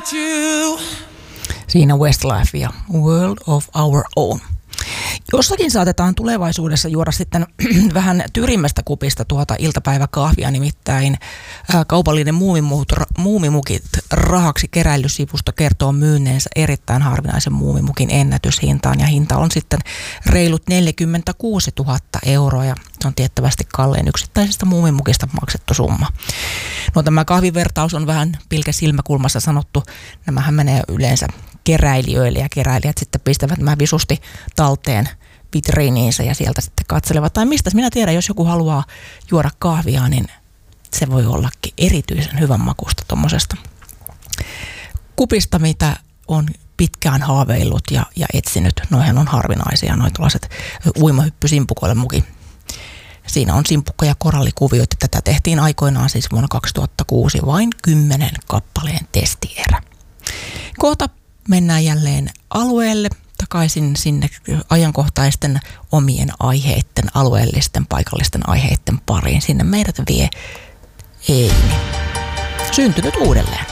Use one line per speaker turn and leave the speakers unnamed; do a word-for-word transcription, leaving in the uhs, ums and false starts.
without you.
Siinä Westlife ja World of Our Own. Jossakin saatetaan tulevaisuudessa juoda sitten vähän tyrimmästä kupista tuota iltapäiväkahvia, nimittäin ää, kaupallinen muumimut, muumimukit rahaksi keräilysivusto kertoo myynneensä erittäin harvinaisen muumimukin ennätyshintaan, ja hinta on sitten reilut neljäkymmentäkuusituhatta euroa, ja se on tiettävästi kallein yksittäisestä muumimukista maksettu summa. No, tämä kahvivertaus on vähän pilke silmäkulmassa sanottu. Nämähän menee yleensä keräilijöille, ja keräilijät sitten pistävät nämä visusti talteen vitriiniinsä ja sieltä sitten katselevat. Tai mistä minä tiedän, jos joku haluaa juoda kahvia, niin se voi ollakin erityisen hyvän makusta tuommoisesta kupista, mitä on pitkään haaveillut ja, ja etsinyt. Noihän on harvinaisia, noin tuollaiset uimahyppysimpukoille muki. Siinä on simpukka- ja korallikuvioita. Tätä tehtiin aikoinaan siis vuonna kaksituhattakuusi vain kymmenen kappaleen testierä. Kohta mennään jälleen alueelle, takaisin sinne ajankohtaisten omien aiheiden, alueellisten, paikallisten aiheiden pariin. Sinne meidät vie Eimi, syntynyt uudelleen.